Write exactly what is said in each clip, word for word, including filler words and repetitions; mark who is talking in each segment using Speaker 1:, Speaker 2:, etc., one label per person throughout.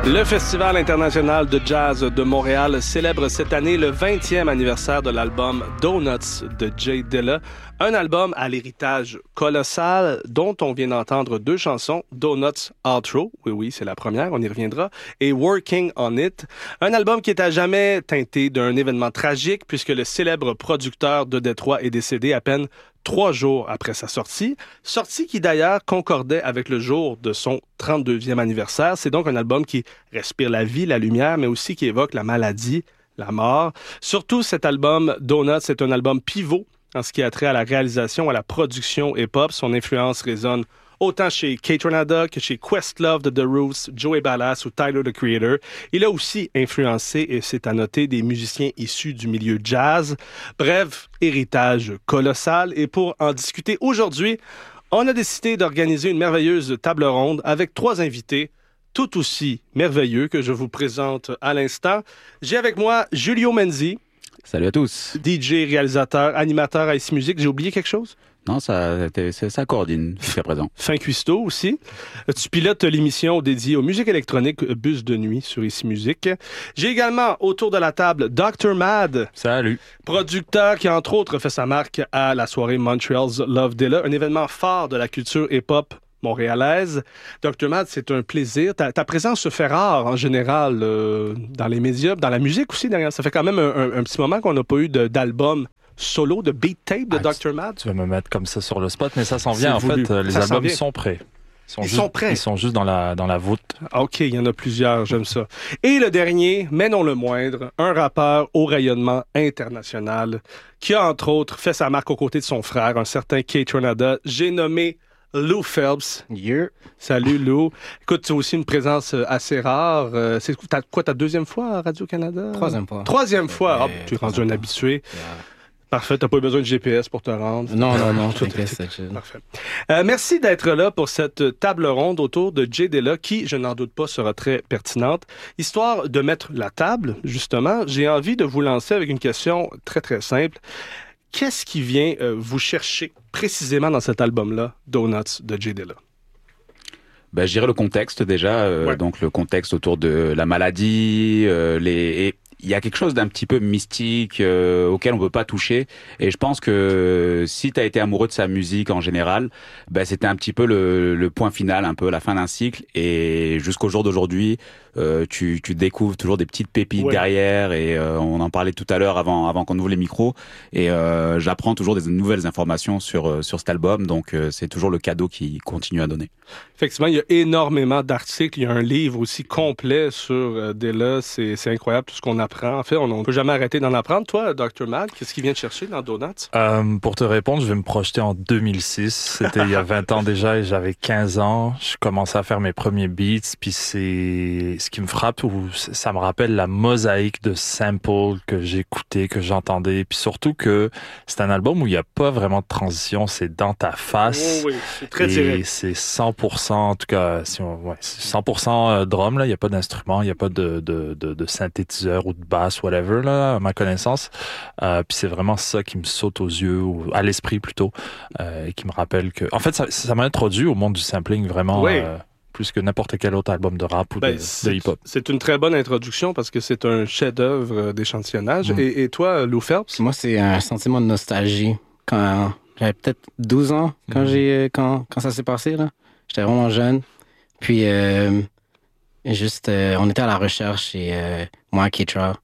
Speaker 1: Le Festival international de jazz de Montréal célèbre cette année le vingtième anniversaire de l'album Donuts de Jay Dilla, un album à l'héritage colossal dont on vient d'entendre deux chansons, Donuts Outro, oui oui c'est la première, on y reviendra, et Working on It, un album qui est à jamais teinté d'un événement tragique puisque le célèbre producteur de Détroit est décédé à peine trois jours après sa sortie, sortie qui d'ailleurs concordait avec le jour de son trente-deuxième anniversaire. C'est donc un album qui respire la vie, la lumière, mais aussi qui évoque la maladie, la mort. Surtout cet album, Donuts, c'est un album pivot en ce qui a trait à la réalisation, à la production hip-hop. Son influence résonne autant chez Kaytranada que chez Questlove de The Roots, Joey Badass ou Tyler, the Creator. Il a aussi influencé, et c'est à noter, des musiciens issus du milieu jazz. Bref, héritage colossal. Et pour en discuter aujourd'hui, on a décidé d'organiser une merveilleuse table ronde avec trois invités tout aussi merveilleux que je vous présente à l'instant. J'ai avec moi Julio Menzi.
Speaker 2: Salut à tous.
Speaker 1: D J, réalisateur, animateur à Ici Musique. J'ai oublié quelque chose?
Speaker 2: Non, ça, ça coordine jusqu'à présent.
Speaker 1: Fin cuistot aussi. Tu pilotes l'émission dédiée aux musiques électroniques Bus de nuit sur Ici Musique. J'ai également autour de la table docteur Mad.
Speaker 3: Salut.
Speaker 1: Producteur qui, entre autres, fait sa marque à la soirée Montreal's Love Dilla, un événement phare de la culture hip-hop montréalaise. docteur Mad, c'est un plaisir. Ta, ta présence se fait rare en général euh, dans les médias, dans la musique aussi. D'ailleurs. Ça fait quand même un, un, un petit moment qu'on n'a pas eu de, d'album solo, de beat tape de ah, docteur Mad.
Speaker 3: Tu vas me mettre comme ça sur le spot, mais ça s'en vient.
Speaker 1: C'est
Speaker 3: en
Speaker 1: voulu.
Speaker 3: fait, euh, les
Speaker 1: ça
Speaker 3: albums sont prêts.
Speaker 1: Ils sont, ils
Speaker 3: juste,
Speaker 1: sont prêts.
Speaker 3: Ils sont juste dans la, dans la voûte.
Speaker 1: OK, il y en a plusieurs, j'aime ça. Et le dernier, mais non le moindre, un rappeur au rayonnement international qui a, entre autres, fait sa marque aux côtés de son frère, un certain Kaytranada. J'ai nommé Lou Phelps.
Speaker 4: Yeah.
Speaker 1: Salut Lou. Écoute, tu as aussi une présence assez rare. Euh, c'est t'as, quoi, ta deuxième fois à Radio-Canada?
Speaker 4: Troisième fois.
Speaker 1: Troisième fois. Ah, tu es rendu un
Speaker 4: fois.
Speaker 1: habitué.
Speaker 4: Yeah.
Speaker 1: Parfait, t'as pas eu besoin de G P S pour te rendre.
Speaker 4: Non, non, non,
Speaker 1: tout
Speaker 4: est... c'est
Speaker 1: Parfait. Euh, merci d'être là pour cette table ronde autour de Jay Dilla, qui, je n'en doute pas, sera très pertinente. Histoire de mettre la table, justement, j'ai envie de vous lancer avec une question très, très simple. Qu'est-ce qui vient euh, vous chercher précisément dans cet album-là, Donuts de Jay Dilla?
Speaker 2: Ben, je dirais le contexte déjà, euh, ouais. Donc le contexte autour de la maladie, euh, les... Et... il y a quelque chose d'un petit peu mystique euh, auquel on peut pas toucher, et je pense que si tu as été amoureux de sa musique en général, ben c'était un petit peu le, le point final, un peu la fin d'un cycle, et jusqu'au jour d'aujourd'hui, euh, tu, tu découvres toujours des petites pépites ouais. derrière, et euh, on en parlait tout à l'heure avant avant qu'on ouvre les micros, et euh, j'apprends toujours des nouvelles informations sur sur cet album, donc euh, c'est toujours le cadeau qui continue à donner.
Speaker 1: Effectivement, il y a énormément d'articles, il y a un livre aussi complet sur euh, Dilla, c'est c'est incroyable tout ce qu'on apprend. En fait, on ne peut jamais arrêter d'en apprendre. Toi, docteur Mad, qu'est-ce qui vient te chercher dans Donuts?
Speaker 3: Euh, pour te répondre, je vais me projeter en deux mille six. C'était il y a vingt ans déjà et j'avais quinze ans. Je commençais à faire mes premiers beats. Puis c'est ce qui me frappe, ou ça me rappelle la mosaïque de samples que j'écoutais, que j'entendais. Puis surtout que c'est un album où il n'y a pas vraiment de transition. C'est dans ta face.
Speaker 1: Oh oui, c'est très
Speaker 3: et
Speaker 1: direct.
Speaker 3: C'est cent pour cent, en tout cas, si on, ouais, c'est cent pour cent drum, là. Il n'y a pas d'instrument, il n'y a pas de, de, de, de synthétiseur ou de basse, whatever, là, à ma connaissance. Euh, puis c'est vraiment ça qui me saute aux yeux, ou à l'esprit plutôt, euh, et qui me rappelle que... En fait, ça, ça m'a introduit au monde du sampling, vraiment,
Speaker 1: oui.
Speaker 3: euh, plus que n'importe quel autre album de rap ou
Speaker 1: ben,
Speaker 3: de, de hip-hop.
Speaker 1: C'est une très bonne introduction parce que c'est un chef-d'œuvre d'échantillonnage. Mm. Et, et toi, Lou Phelps?
Speaker 4: Moi, c'est un sentiment de nostalgie. Quand j'avais peut-être douze ans, quand, mm. j'ai, quand, quand ça s'est passé, là. J'étais vraiment jeune. Puis... Euh, Juste, euh, on était à la recherche et euh, moi, Keitra,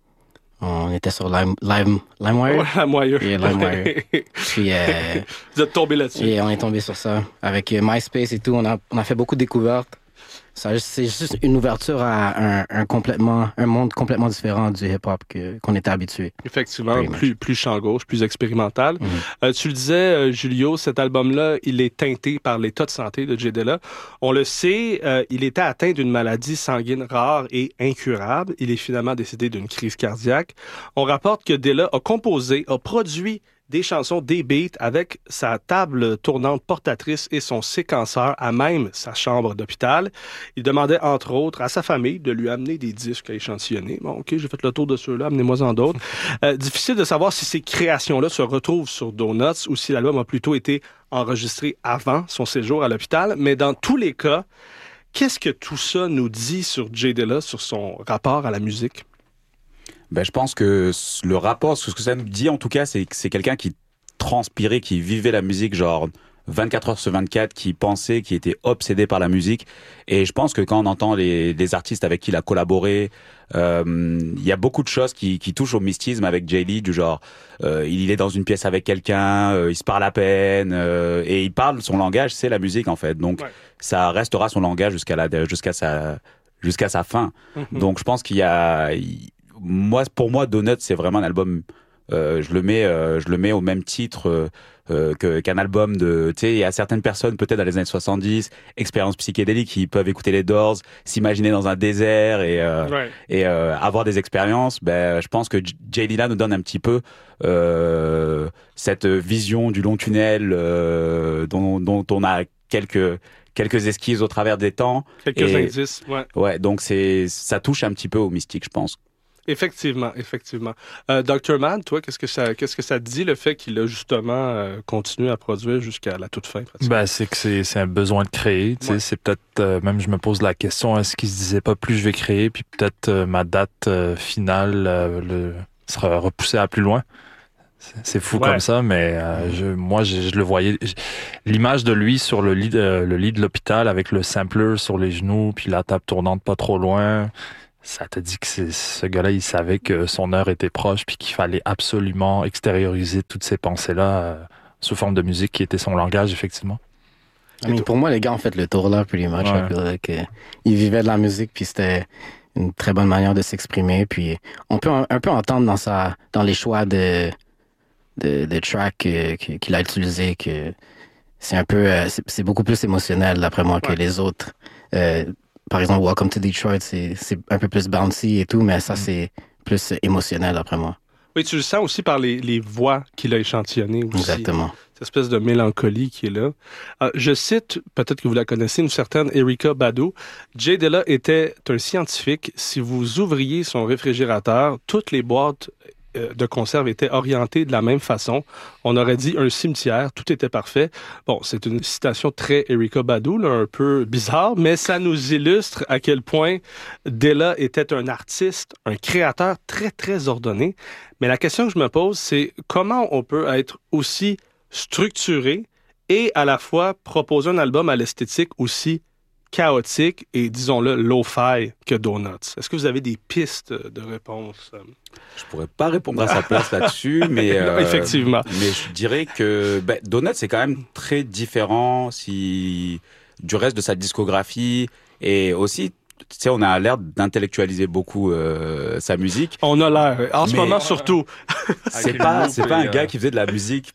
Speaker 4: on était sur Lime, Lime, LimeWire.
Speaker 1: Ouais, LimeWire.
Speaker 4: Et LimeWire. Puis, euh,
Speaker 1: vous êtes tombé là-dessus.
Speaker 4: Et on est tombé sur ça. Avec euh, MySpace et tout, on a, on a fait beaucoup de découvertes. Ça, c'est juste une ouverture à un, un, complètement, un monde complètement différent du hip-hop que, qu'on était habitué.
Speaker 1: Effectivement, plus, plus champ gauche, plus expérimental. Mm-hmm. Euh, tu le disais, euh, Julio, cet album-là, il est teinté par l'état de santé de Jay Dilla. On le sait, euh, il était atteint d'une maladie sanguine rare et incurable. Il est finalement décédé d'une crise cardiaque. On rapporte que Dilla a composé, a produit des chansons, des beats avec sa table tournante portatrice et son séquenceur à même sa chambre d'hôpital. Il demandait, entre autres, à sa famille de lui amener des disques à échantillonner. Bon, OK, j'ai fait le tour de ceux-là, amenez-moi-en d'autres. Euh, difficile de savoir si ces créations-là se retrouvent sur Donuts ou si l'album a plutôt été enregistré avant son séjour à l'hôpital, mais dans tous les cas, Qu'est-ce que tout ça nous dit sur Jay Dilla, sur son rapport à la musique?
Speaker 2: Ben, je pense que le rapport, ce que ça nous dit en tout cas, c'est que c'est quelqu'un qui transpirait, qui vivait la musique genre vingt-quatre heures sur vingt-quatre, qui pensait, qui était obsédé par la musique. Et je pense que quand on entend les, les artistes avec qui il a collaboré, euh, il y a beaucoup de choses qui, qui touchent au mystisme avec Jay Lee, du genre, euh, il est dans une pièce avec quelqu'un, euh, il se parle à peine, euh, et il parle, son langage, c'est la musique en fait. Donc, ouais. ça restera son langage jusqu'à la, jusqu'à sa, jusqu'à sa fin. Mm-hmm. Donc, je pense qu'il y a, il, moi, pour moi, Donuts, c'est vraiment un album. Euh, je le mets, euh, je le mets au même titre euh, euh, que, qu'un album de. Tu sais, il y a certaines personnes, peut-être dans les années soixante-dix, expériences psychédéliques, qui peuvent écouter les Doors, s'imaginer dans un désert et euh, ouais. et euh, avoir des expériences. Ben, je pense que Jay Dilla nous donne un petit peu euh, cette vision du long tunnel euh, dont, dont on a quelques. quelques esquisses au travers des temps.
Speaker 1: Quelques et, indices, ouais.
Speaker 2: Ouais, donc c'est, ça touche un petit peu au mystique, je pense.
Speaker 1: Effectivement, effectivement. Euh, docteur Mann, toi, qu'est-ce que ça, qu'est-ce que ça dit, le fait qu'il a justement euh, continué à produire jusqu'à la toute fin?
Speaker 3: Ben, c'est que c'est, c'est un besoin de créer. Tu sais, ouais. C'est peut-être, euh, même je me pose la question, est-ce qu'il se disait pas plus je vais créer, puis peut-être euh, ma date euh, finale euh, le, sera repoussée à plus loin? C'est fou ouais. comme ça, mais euh, je, moi, je, je le voyais. Je, l'image de lui sur le lit, de, le lit de l'hôpital avec le sampler sur les genoux, puis la table tournante pas trop loin, ça te dit que c'est, ce gars-là, il savait que son heure était proche, puis qu'il fallait absolument extérioriser toutes ces pensées-là euh, sous forme de musique qui était son langage, effectivement.
Speaker 4: I mean, pour moi, les gars ont fait le tour là, pretty much. Ouais. Là, que ils vivaient de la musique, puis c'était une très bonne manière de s'exprimer. Puis on peut un, un peu entendre dans sa, dans les choix de de, de tracks euh, qu'il a utilisé que c'est un peu, euh, c'est, c'est beaucoup plus émotionnel d'après moi que ouais. les autres. Euh, par exemple, Welcome to Detroit, c'est, c'est un peu plus bouncy et tout, mais ça, mm. c'est plus émotionnel d'après moi.
Speaker 1: Oui, tu le sens aussi par les, les voix qu'il a échantillonnées aussi.
Speaker 4: Exactement.
Speaker 1: Cette espèce de mélancolie qui est là. Euh, je cite, peut-être que vous la connaissez, une certaine Erykah Badu. Jay Dilla était un scientifique. Si vous ouvriez son réfrigérateur, toutes les boîtes de conserve étaient orientées de la même façon. On aurait dit un cimetière, tout était parfait. Bon, c'est une citation très Erykah Badu, là, un peu bizarre, mais ça nous illustre à quel point Dilla était un artiste, un créateur très, très ordonné. Mais la question que je me pose, c'est comment on peut être aussi structuré et à la fois proposer un album à l'esthétique aussi chaotique et, disons-le, lo-fi que Donuts. Est-ce que vous avez des pistes de réponse?
Speaker 2: Je pourrais pas répondre à sa place là-dessus, mais euh,
Speaker 1: effectivement.
Speaker 2: Mais je dirais que ben, Donuts c'est quand même très différent si du reste de sa discographie et aussi. Tu sais, on a l'air d'intellectualiser beaucoup euh, sa musique.
Speaker 1: On a l'air, en ce mais moment surtout.
Speaker 2: C'est pas, c'est pas un gars qui faisait de la musique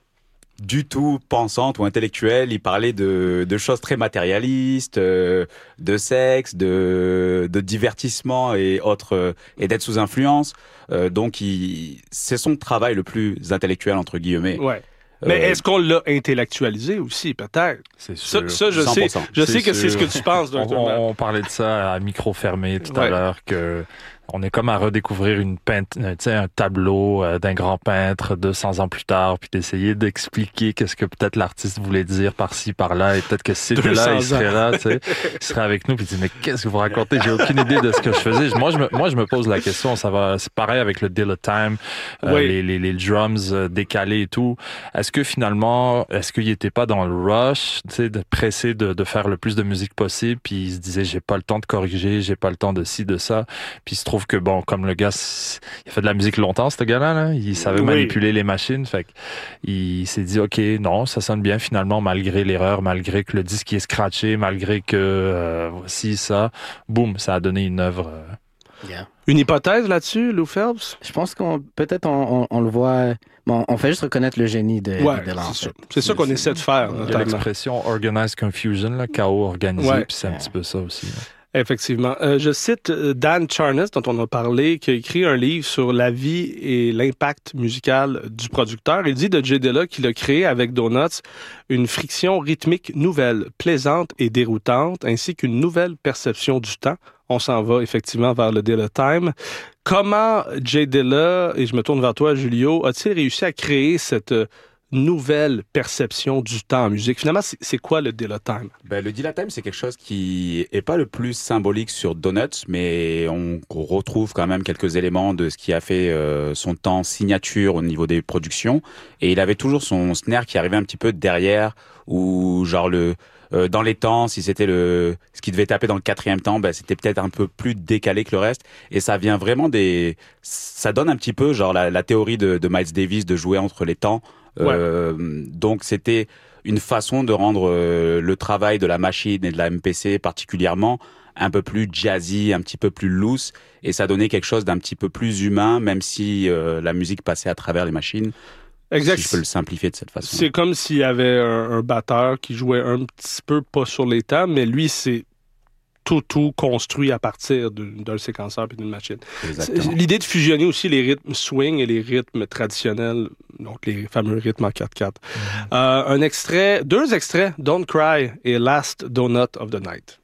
Speaker 2: du tout pensante ou intellectuelle. Il parlait de, de choses très matérialistes, euh, de sexe, de, de divertissement et autres, euh, et d'être sous influence. Euh, donc, il, c'est son travail le plus intellectuel, entre guillemets.
Speaker 1: Ouais. Mais euh, est-ce qu'on l'a intellectualisé aussi, peut-être?
Speaker 3: C'est sûr.
Speaker 1: Ça, ça je
Speaker 2: cent pour cent.
Speaker 1: sais, je sais que c'est ce que tu penses.
Speaker 3: on, on, on parlait de ça à micro fermé tout
Speaker 1: ouais.
Speaker 3: à l'heure, que on est comme à redécouvrir une peinte, tu sais, un tableau euh, d'un grand peintre deux cents ans plus tard, puis d'essayer d'expliquer qu'est-ce que peut-être l'artiste voulait dire par-ci, par-là, et peut-être que si c'était là, il serait là, tu sais, il serait avec nous, puis il dit, mais qu'est-ce que vous racontez? J'ai aucune idée de ce que je faisais. Moi, je me, moi, je me pose la question, ça va, c'est pareil avec le Dilla Time, euh, oui. les, les, les drums euh, décalés et tout. Est-ce que finalement, est-ce qu'il était pas dans le rush, tu sais, de pressé de, de faire le plus de musique possible, puis il se disait, j'ai pas le temps de corriger, j'ai pas le temps de ci, de ça, puis il se trouve que bon, comme le gars, il a fait de la musique longtemps, ce gars-là, là. Il savait oui. manipuler les machines, fait qu'il s'est dit, ok, non, ça sonne bien finalement, malgré l'erreur, malgré que le disque est scratché, malgré que euh, voici ça, boum, ça a donné une œuvre. Euh...
Speaker 1: Yeah. Une hypothèse là-dessus, Lou Phelps?
Speaker 4: Je pense qu'on peut-être on, on, on le voit. Bon, on fait juste reconnaître le génie de,
Speaker 1: ouais,
Speaker 4: de, de l'enfant.
Speaker 1: C'est, c'est ça qu'on essaie de faire.
Speaker 3: Il y a l'expression organized confusion, là, chaos organisé,
Speaker 1: ouais.
Speaker 3: puis c'est yeah. un petit peu ça aussi. Là.
Speaker 1: Effectivement. Euh, je cite Dan Charnas, dont on a parlé, qui a écrit un livre sur la vie et l'impact musical du producteur. Il dit de Jay Dilla qu'il a créé avec Donuts une friction rythmique nouvelle, plaisante et déroutante, ainsi qu'une nouvelle perception du temps. On s'en va effectivement vers le Dilla Time. Comment Jay Dilla, et je me tourne vers toi, Julio, a-t-il réussi à créer cette nouvelle perception du temps en musique. Finalement, c'est, c'est quoi le Dilla Time?
Speaker 2: Ben, le Dilla Time, c'est quelque chose qui est pas le plus symbolique sur Donuts, mais on retrouve quand même quelques éléments de ce qui a fait euh, son temps signature au niveau des productions. Et il avait toujours son snare qui arrivait un petit peu derrière, ou genre le euh, dans les temps, si c'était le ce qui devait taper dans le quatrième temps, ben c'était peut-être un peu plus décalé que le reste. Et ça vient vraiment des, ça donne un petit peu genre la, la théorie de, de Miles Davis de jouer entre les temps. Ouais. Euh, donc c'était une façon de rendre euh, le travail de la machine et de la M P C particulièrement un peu plus jazzy, un petit peu plus loose, et ça donnait quelque chose d'un petit peu plus humain, même si euh, la musique passait à travers les machines. Exact. Si je peux le simplifier de cette façon.
Speaker 1: C'est comme s'il y avait un, un batteur qui jouait un petit peu pas sur les temps, mais lui, c'est tout, tout construit à partir d'un séquenceur et d'une machine. Exactement. L'idée de fusionner aussi les rythmes swing et les rythmes traditionnels, donc les fameux rythmes en quatre quatre. Mm-hmm. Euh, un extrait, deux extraits, Don't Cry et Last Donut of the Night.